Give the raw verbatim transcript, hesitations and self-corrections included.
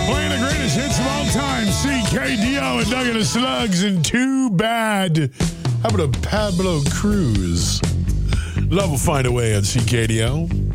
Playing the greatest hits of all time. C K D O and Doug and the Slugs and Too Bad. How about a Pablo Cruz? Love will find a way on C K D O.